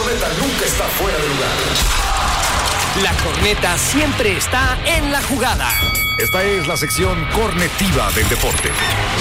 corneta nunca está fuera de lugar. La corneta siempre está en la jugada. Esta es la sección cornetiva del deporte.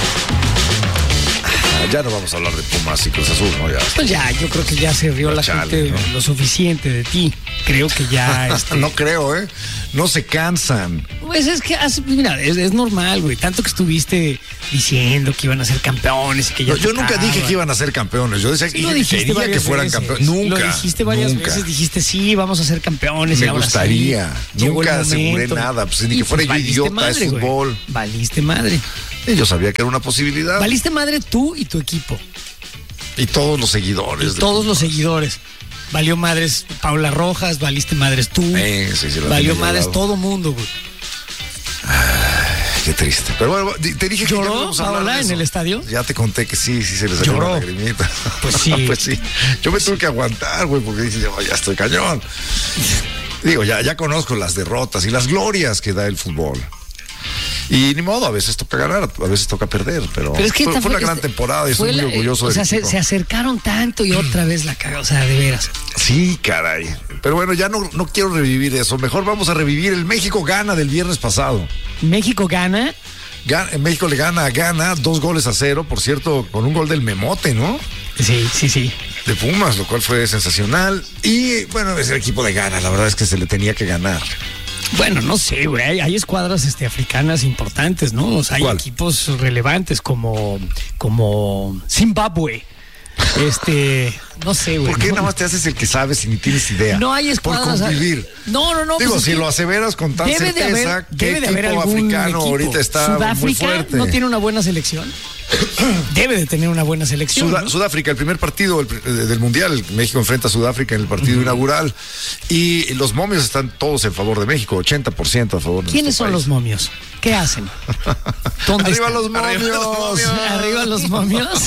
Ya no vamos a hablar de Pumas y Cruz Azul, ¿no? Ya. Pues ya, yo creo que ya se rió la gente, ¿no? Lo suficiente de ti. Creo que ya... No creo, ¿eh? No se cansan. Pues es que, mira, es normal, güey. Tanto que estuviste diciendo que iban a ser campeones y que ya... Yo nunca dije que iban a ser campeones. Yo decía que quería que fueran campeones. Nunca. Lo dijiste varias veces. Dijiste, sí, vamos a ser campeones. Me gustaría. Sí, nunca aseguré nada. Pues ni que fuera yo idiota madre, de fútbol. Güey. Valiste madre. Yo sabía que era una posibilidad. Valiste madre tú y tu equipo. Y todos los seguidores. Y todos los seguidores. Valió madres Paula Rojas, valiste madres tú. Sí, valió madres todo mundo, güey. Qué triste. Pero bueno, te dije que ¿lloró Paola en el estadio? Ya te conté que sí se le salió una lagrimita. Pues sí. Pues sí. Yo me tuve que aguantar, güey, porque dije, ya estoy cañón. Digo, ya conozco las derrotas y las glorias que da el fútbol. Y ni modo, a veces toca ganar, a veces toca perder, pero es que fue una gran temporada y estoy muy orgulloso de eso. Se acercaron tanto y otra vez la cagó, o sea, de veras. Sí, caray. Pero bueno, ya no quiero revivir eso. Mejor vamos a revivir el México-Ghana del viernes pasado. ¿México gana? México le gana a Ghana 2-0, por cierto, con un gol del Memote, ¿no? Sí. De Pumas, lo cual fue sensacional. Y bueno, es el equipo de Ghana, la verdad es que se le tenía que ganar. Bueno, no sé, güey, hay escuadras africanas importantes, ¿no? O sea, hay equipos relevantes como Zimbabue. No sé, güey. ¿Por qué nada más te haces el que sabes y ni tienes idea? No hay escuadras. Por convivir. No. Digo, pues si lo aseveras con tan certeza, ¿qué equipo africano ahorita está muy fuerte? ¿Sudáfrica no tiene una buena selección? Debe de tener una buena selección. ¿no? Sudáfrica, el primer partido del Mundial, México enfrenta a Sudáfrica en el partido inaugural y los momios están todos en favor de México, 80% a favor de ¿Quiénes son los momios? ¿Qué hacen? ¿Dónde ¡Arriba están? los momios! ¡Arriba los momios!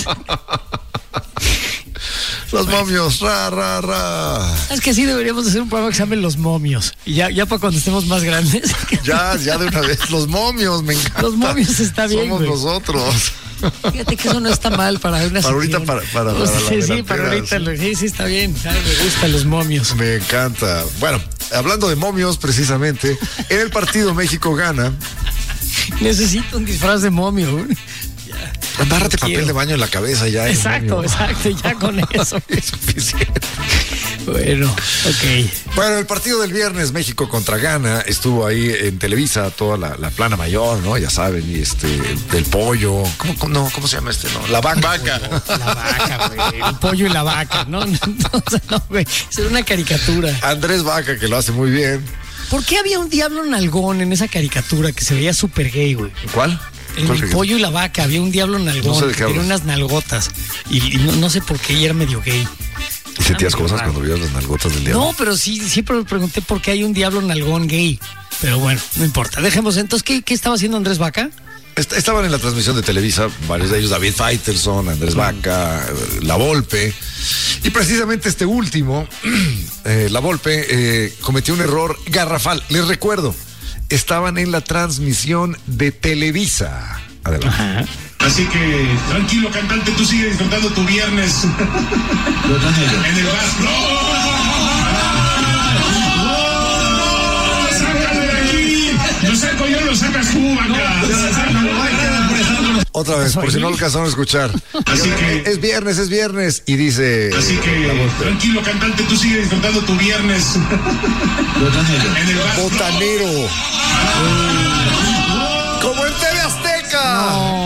Los momios, ra. Es que sí deberíamos hacer un programa que se llame Los Momios. Y ya para cuando estemos más grandes. Ya de una vez. Los momios, me encanta. Los momios está bien. Somos nosotros. Fíjate que eso no está mal para una para ahorita, para sí, para ahorita. Sí, está bien. Ay, me gustan los momios. Me encanta. Bueno, hablando de momios, precisamente, en el partido México-Gana. Necesito un disfraz de momio, güey. Embárrate papel de baño en la cabeza ya. Exacto, ya con eso. Es suficiente. Bueno, ok. Bueno, el partido del viernes, México contra Ghana, estuvo ahí en Televisa, toda la plana mayor, ¿no? Ya saben, y del pollo. ¿Cómo se llama no? La vaca. La vaca, güey. El pollo y la vaca, ¿no? No, güey. Es una caricatura. Andrés Vaca, que lo hace muy bien. ¿Por qué había un diablo nalgón en esa caricatura que se veía súper gay, güey? ¿Cuál? En el pollo y la vaca había un diablo nalgón, no sé que tenía unas nalgotas y no sé por qué, y era medio gay. ¿Y sentías cosas cuando veías las nalgotas del diablo? No, pero sí, siempre me pregunté por qué hay un diablo nalgón gay. Pero bueno, no importa. Dejemos. Entonces, ¿qué estaba haciendo Andrés Vaca? Estaban en la transmisión de Televisa, varios de ellos, David Faitelson, Andrés Vaca, La Volpe. Y precisamente este último, La Volpe, cometió un error garrafal. Les recuerdo, estaban en la transmisión de Televisa. Adelante. Ajá. Así que, tranquilo, cantante, tú sigue disfrutando tu viernes. En el bar. ¡No! ¡Sácalo de aquí! Lo saco yo, lo sacas tú, Vaca. Otra vez, por si no lo alcanzaron a escuchar. Así que es viernes y dice. Así que tranquilo, cantante, tú sigue disfrutando tu viernes. En el bar. Botanero. Como en TV Azteca.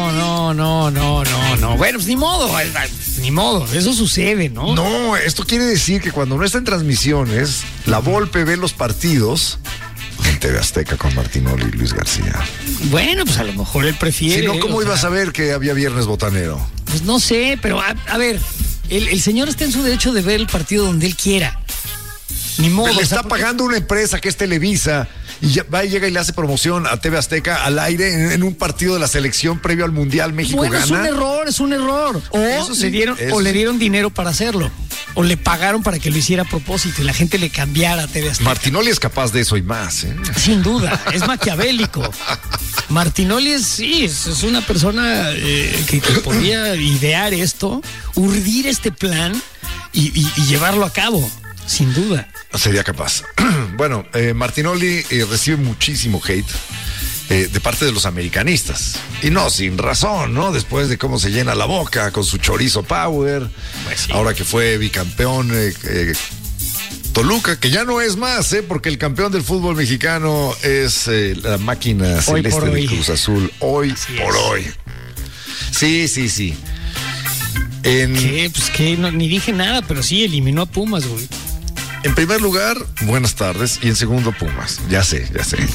No. Bueno, pues ni modo, eso sucede, ¿no? No, esto quiere decir que cuando no está en transmisiones, La Volpe ve los partidos en TV Azteca con Martinoli y Luis García. Bueno, pues a lo mejor él prefiere. Si no, ¿cómo iba a saber que había viernes botanero? Pues no sé, pero a ver, el señor está en su derecho de ver el partido donde él quiera. Ni modo. Pero le está pagando una empresa que es Televisa y llega y le hace promoción a TV Azteca al aire en un partido de la selección previo al Mundial México-Ghana. Bueno, es un error. O le dieron dinero para hacerlo. O le pagaron para que lo hiciera a propósito y la gente le cambiara a TV Azteca. Martinoli es capaz de eso y más, ¿eh? Sin duda, es maquiavélico. Martinoli es una persona que podía idear esto, urdir este plan y llevarlo a cabo. Sin duda. Sería capaz. Bueno, Martinoli recibe muchísimo hate de parte de los americanistas. Y no sin razón, ¿no? Después de cómo se llena la boca con su chorizo power. Pues sí. Ahora que fue bicampeón Toluca, que ya no es más, porque el campeón del fútbol mexicano es la máquina celeste de Cruz Azul. Hoy Así por es. hoy. Sí. ¿Qué? Pues que ni dije nada, pero sí eliminó a Pumas, güey. En primer lugar, buenas tardes. Y en segundo, Pumas. Ya sé.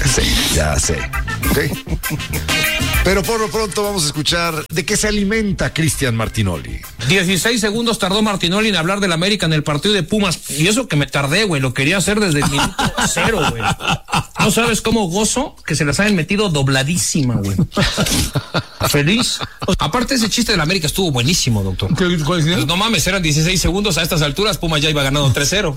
¿Ok? Pero por lo pronto vamos a escuchar de qué se alimenta Cristian Martinoli. 16 segundos tardó Martinoli en hablar del América en el partido de Pumas. Y eso que me tardé, güey. Lo quería hacer desde el minuto 0, güey. No sabes cómo gozo que se las hayan metido dobladísima, güey. Feliz. Aparte, ese chiste del América estuvo buenísimo, doctor. Pues no mames, eran 16 segundos. A estas alturas, Pumas ya iba ganando 3-0.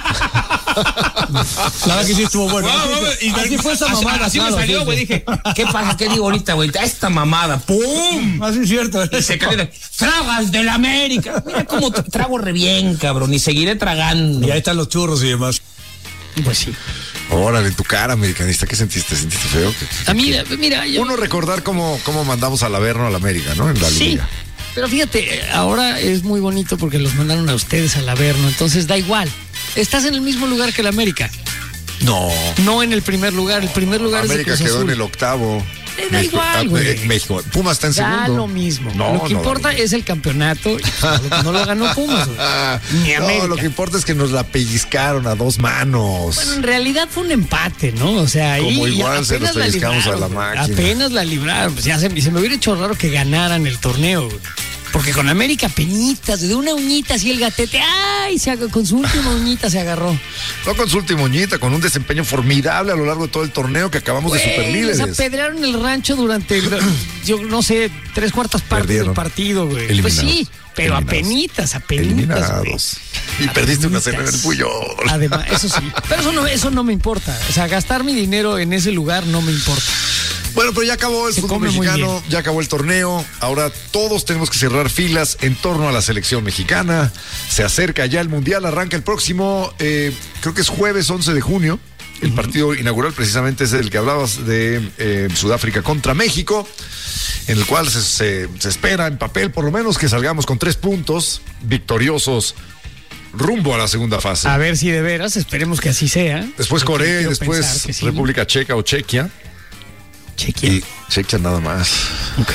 La verdad que sí estuvo bueno. Así fue esa mamada. Así me salió, güey. Dije, ¿qué pasa? ¿Qué digo ahorita, güey? Esta mamada. ¡Pum! Así es cierto. Y se cae. ¡Tragas del América! Mira cómo trago re bien, cabrón. Y seguiré tragando. Y ahí están los churros y demás. Pues sí. Órale, en tu cara, americanista, ¿qué sentiste? ¿Sentiste feo? Mira, yo... Uno recordar cómo mandamos al Averno a la América, ¿no? En la Sí, liga. pero fíjate, ahora es muy bonito porque los mandaron a ustedes al Averno, entonces da igual. Estás en el mismo lugar que el América. No. No en el primer lugar. El primer lugar América es de Cruz quedó Azul. en el octavo. Da igual, güey. México. Pumas está en Da segundo. lo mismo. No, lo que no, importa es el campeonato. Y no lo ganó Pumas, güey. Ni América. No, lo que importa es que nos la pellizcaron a dos manos. Bueno, en realidad fue un empate, ¿no? O sea, ahí Como igual se los apenas la pellizcamos a la libraron, güey. máquina. Apenas la libraron. Pues ya se me hubiera hecho raro que ganaran el torneo, güey. Porque con América penitas, de una uñita así el gatete, ¡ay! Con su última uñita se agarró. No con su última uñita, con un desempeño formidable a lo largo de todo el torneo que acabamos de Les superlíderes. apedrearon el rancho durante, yo no sé, 3/4 partes Perdieron. del partido, güey. Pues Eliminados. sí, pero apenitas, güey. Eliminados. Y perdiste una cena en el Puyol. Además, eso sí. Pero eso no me importa. O sea, gastar mi dinero en ese lugar no me importa. Bueno, pero ya acabó el Se fútbol come muy mexicano, ya acabó el torneo. Ahora todos tenemos que cerrar filas en torno a la selección mexicana. Se acerca ya el Mundial, arranca el próximo, creo que es jueves 11 de junio. El partido inaugural precisamente es el que hablabas de Sudáfrica contra México, en el cual se espera en papel por lo menos que salgamos con 3 puntos victoriosos rumbo a la segunda fase. A ver si de veras, esperemos que así sea. Después Yo Corea y quiero después pensar que sí. República Checa o Chequia. Chequia. Y Chequia nada más. Ok.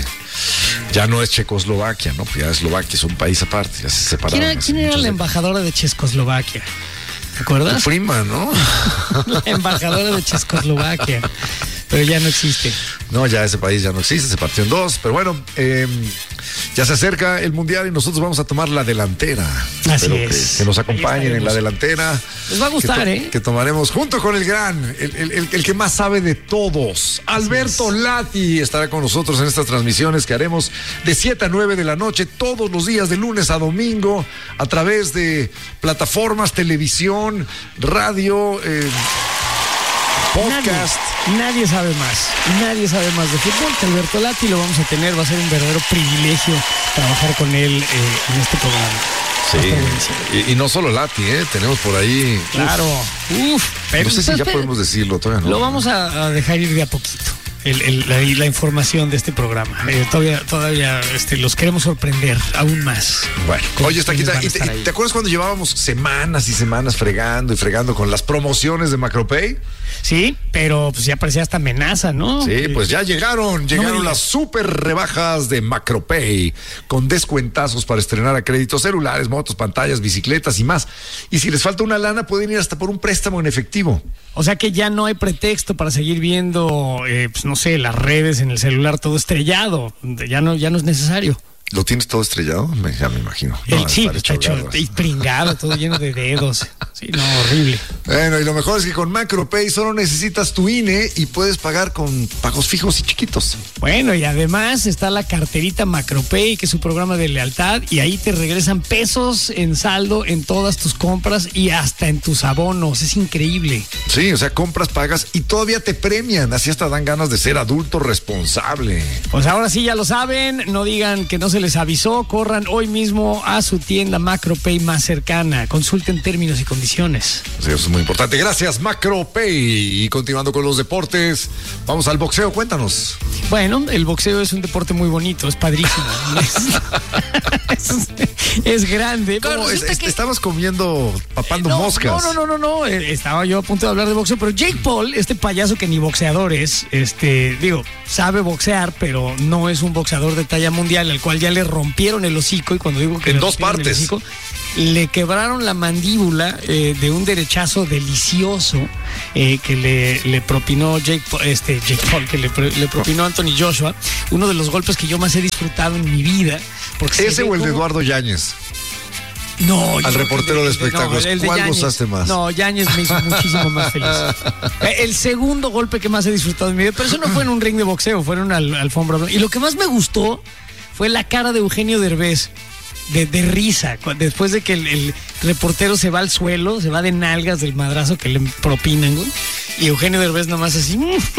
Ya no es Checoslovaquia, ¿no? Ya Eslovaquia es un país aparte, ya se separaron. ¿Quién era la embajadora de Checoslovaquia? ¿Te acuerdas? Tu prima, ¿no? La embajadora de Checoslovaquia. Pero ya no existe. No, ya ese país ya no existe, se partió en 2. Pero bueno, ya se acerca el Mundial y nosotros vamos a tomar la delantera. Así Espero es. que nos acompañen Ahí en la estaremos. delantera. Les va a gustar, Que tomaremos junto con el gran, el que más sabe de todos. Alberto Lati estará con nosotros en estas transmisiones que haremos de 7 a 9 de la noche, todos los días, de lunes a domingo, a través de plataformas, televisión, radio, podcast. Nadie sabe más. Nadie sabe más de fútbol que Alberto Lati. Lo vamos a tener. Va a ser un verdadero privilegio trabajar con él en este programa. Va a estar buenísimo. Y no solo Lati, tenemos por ahí. Claro. Pero No sé si ya podemos decirlo todavía, ¿no? Lo vamos a dejar ir de a poquito. La información de este programa. Todavía los queremos sorprender aún más. Bueno, Con oye, está aquí. quienes van a estar ahí. ¿Te acuerdas cuando llevábamos semanas y semanas fregando y fregando con las promociones de Macropay? Sí, pero pues ya parecía hasta amenaza, ¿no? Sí, pues ya llegaron digas. las super rebajas de Macropay con descuentazos para estrenar a crédito celulares, motos, pantallas, bicicletas y más. Y si les falta una lana, pueden ir hasta por un préstamo en efectivo. O sea que ya no hay pretexto para seguir viendo, pues no sé, las redes en el celular todo estrellado. Ya no es necesario. ¿Lo tienes todo estrellado? Ya me imagino. Sí, estar está hecho garras. pringado, todo lleno de dedos. Sí, no, horrible. Bueno, y lo mejor es que con MacroPay solo necesitas tu INE y puedes pagar con pagos fijos y chiquitos. Bueno, y además está la carterita MacroPay, que es su programa de lealtad, y ahí te regresan pesos en saldo en todas tus compras y hasta en tus abonos. Es increíble. Sí, o sea, compras, pagas y todavía te premian. Así hasta dan ganas de ser adulto responsable. Pues ahora sí, ya lo saben. No digan que no se les avisó. Corran hoy mismo a su tienda MacroPay más cercana. Consulten términos y condiciones. Sí, eso es muy importante. Gracias, MacroPay. Y continuando con los deportes, vamos al boxeo. Cuéntanos. Bueno, el boxeo es un deporte muy bonito, es padrísimo. es grande. ¿Cómo? Estabas papando moscas. No. Estaba yo a punto de hablar de boxeo, pero Jake Paul, este payaso que ni boxeador es, sabe boxear, pero no es un boxeador de talla mundial, al cual ya le rompieron el hocico, y cuando digo que en dos partes. Hocico, le quebraron la mandíbula de un derechazo delicioso que le propinó Jake Paul, que le propinó Anthony Joshua. Uno de los golpes que yo más he disfrutado en mi vida. ¿Ese o el de Eduardo Yáñez? No, al reportero de espectáculos. ¿Cuál gozaste más? No, Yáñez me hizo muchísimo más feliz. El segundo golpe que más he disfrutado en mi vida, pero eso no fue en un ring de boxeo, fue en una alfombra. Y lo que más me gustó fue la cara de Eugenio Derbez. De risa, después de que el reportero se va al suelo, se va de nalgas del madrazo que le propinan, güey, y Eugenio Derbez nomás así.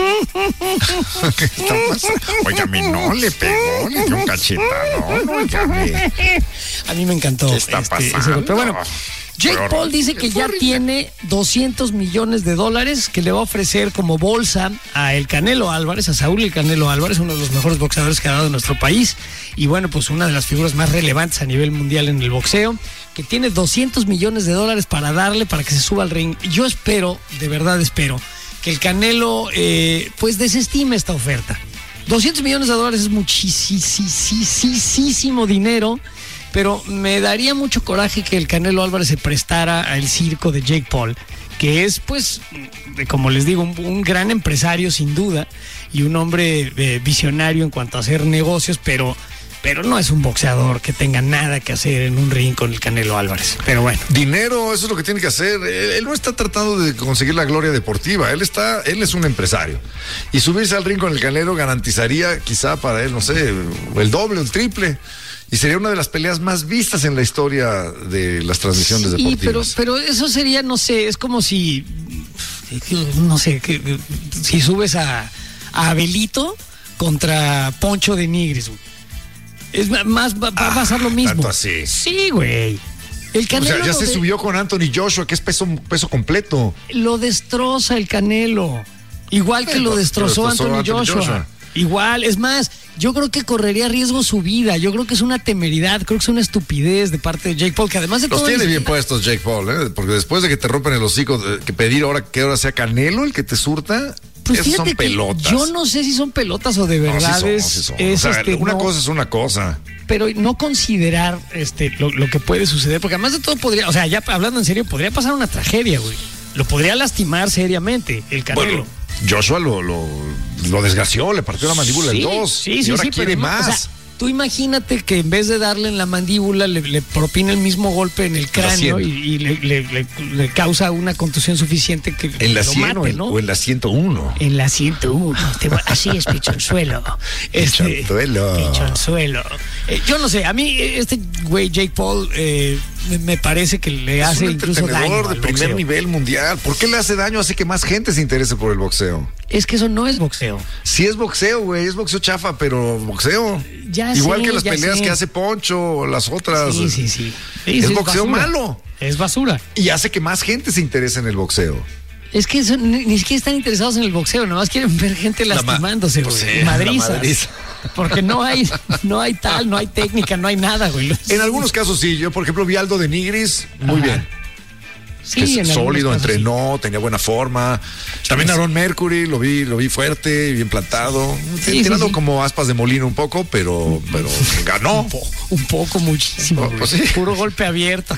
¿Qué está pasando? Óigame, no le pegó, le dio un cachetadón, óigame. A mí me encantó. ¿Qué está pasando? Ese golpe. Pero bueno, Jake Paul dice que ya tiene $200 millones que le va a ofrecer como bolsa a el Canelo Álvarez, a Saúl el Canelo Álvarez, uno de los mejores boxeadores que ha dado nuestro país, y bueno, pues una de las figuras más relevantes a nivel mundial en el boxeo, que tiene $200 millones para darle para que se suba al ring. Yo espero, de verdad espero, que el Canelo pues desestime esta oferta. $200 millones es muchísimo dinero, pero me daría mucho coraje que el Canelo Álvarez se prestara al circo de Jake Paul, que es, pues, como les digo, un gran empresario sin duda y un hombre visionario en cuanto a hacer negocios, pero no es un boxeador que tenga nada que hacer en un ring con el Canelo Álvarez. Pero bueno. Dinero, eso es lo que tiene que hacer. Él no está tratando de conseguir la gloria deportiva. Él es un empresario. Y subirse al ring con el Canelo garantizaría quizá para él, no sé, el doble o el triple. Y sería una de las peleas más vistas en la historia de las transmisiones deportivas. Pero eso sería, no sé, es como si, no sé, si subes a Abelito contra Poncho de Nigris. Es más, va a pasar lo mismo. ¿Tanto así? Sí, güey. El Canelo, o sea, ya se subió con Anthony Joshua, que es peso completo. Lo destroza el Canelo. Igual que lo destrozó Anthony Joshua. Igual, es más, yo creo que correría riesgo su vida. Yo creo que es una temeridad, creo que es una estupidez de parte de Jake Paul, que además de todo... Los tiene bien puestos Jake Paul, porque después de que te rompen el hocico, que pedir que ahora sea Canelo el que te surta, pues esos son pelotas. Yo no sé si son pelotas o de verdad sí son. Una cosa es una cosa. Pero no considerar lo que puede suceder, porque además de todo podría, o sea, ya hablando en serio, podría pasar una tragedia, güey. Lo podría lastimar seriamente el Canelo. Bueno, Joshua lo desgració, le partió la mandíbula en dos. Sí, y ahora quiere más. O sea, tú imagínate que en vez de darle en la mandíbula, le propina el mismo golpe en el cráneo y le causa una contusión suficiente que en la lo 100 mate, ¿no? O en la 101. En la 101. Así es, pichonzuelo. Pichonzuelo. Yo no sé, a mí este güey Jake Paul me parece que le hace incluso daño de primer nivel mundial. ¿Por qué le hace daño? Hace que más gente se interese por el boxeo. Es que eso no es boxeo. Sí es boxeo, güey, es boxeo chafa, pero boxeo. Igual que las peleas que hace Poncho o las otras. Sí. Es boxeo malo. Es basura. Y hace que más gente se interese en el boxeo. Es que ni siquiera están interesados en el boxeo, nomás quieren ver gente lastimándose, güey. Sí, madrizas. Porque no hay tal, no hay técnica, no hay nada, güey. En algunos casos sí. Yo, por ejemplo, vi a Aldo de Nigris muy bien. Sí, es sólido, entrenó, tenía buena forma. También Aaron Mercury, lo vi fuerte, bien plantado. Tirando como aspas de molino un poco, pero ganó. Un poco, muchísimo. Pues sí. Puro golpe abierto.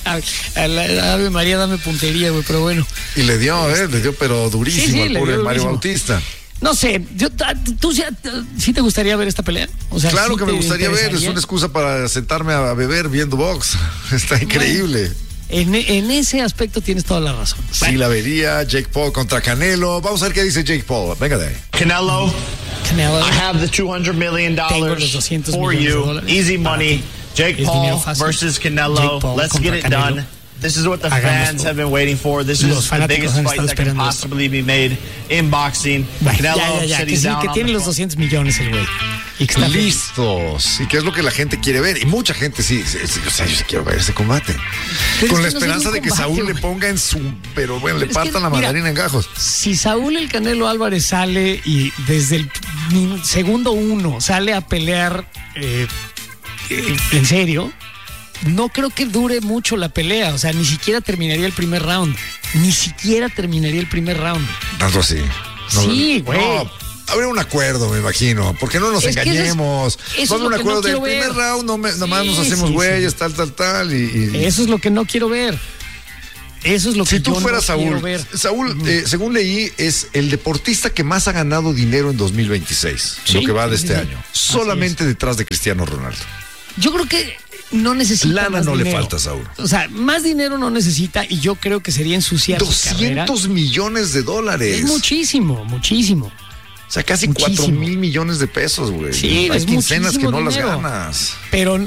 Ave María, dame puntería, güey, pero bueno. Y le dio, pero durísimo al pobre Mario Bautista. No sé, ¿tú sí te gustaría ver esta pelea? O sea, claro ¿sí que me gustaría ver, es una excusa para sentarme a beber viendo box. Está increíble. En ese aspecto tienes toda la razón. Sí, la vería. Jake Paul contra Canelo. Vamos a ver qué dice Jake Paul. Venga de ahí. Canelo, I have the $200 million for you. Easy money. Jake Paul versus Canelo. Let's get it done. This is what the fans have been waiting for. This is the biggest fight that can possibly be made in boxing. Canelo said he's down que tiene los 200 millones el güey. Y que está listos. Y que es lo que la gente quiere ver. Y mucha gente sí. O sea, yo sí quiero ver ese combate. Pero con la esperanza de que Saúl le ponga en su... Pero bueno, le partan la mandarina en gajos. Si Saúl el Canelo Álvarez sale y desde el segundo 1 sale a pelear en serio... No creo que dure mucho la pelea, o sea, ni siquiera terminaría el primer round. Tanto así. Sí, güey. No, habría un acuerdo, me imagino, porque no nos engañemos. Eso es un acuerdo del primer round, nomás nos hacemos güeyes, tal. Y... Eso es lo que no quiero ver. Eso es lo que si tú fueras no quiero Saúl, ver. Saúl, según leí, es el deportista que más ha ganado dinero en 2026, lo que va de este año. Solamente detrás de Cristiano Ronaldo. Yo creo que no necesita lana más no dinero. Le falta, Saúl. O sea, más dinero no necesita y yo creo que sería ensuciar 200 millones de dólares. Es muchísimo. O sea, casi 4,000 millones de pesos, güey. Sí, hay es quincenas que no dinero. las ganas. Pero